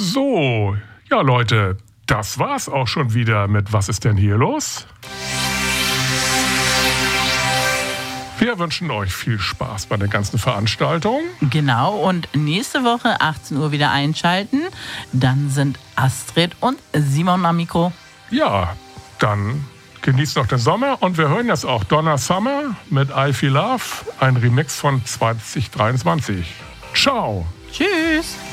So, ja Leute, das war's auch schon wieder mit Was ist denn hier los? Wir wünschen euch viel Spaß bei der ganzen Veranstaltung. Genau, und nächste Woche 18 Uhr wieder einschalten. Dann sind Astrid und Simon am Mikro. Ja, dann genießt noch den Sommer und wir hören jetzt auch Donna Summer mit I Feel Love, ein Remix von 2023. Ciao. Tschüss.